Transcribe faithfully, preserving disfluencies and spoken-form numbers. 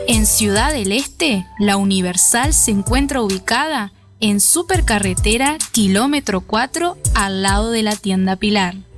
En Ciudad del Este, la Universal se encuentra ubicada en Supercarretera Kilómetro cuatro, al lado de la tienda Pilar.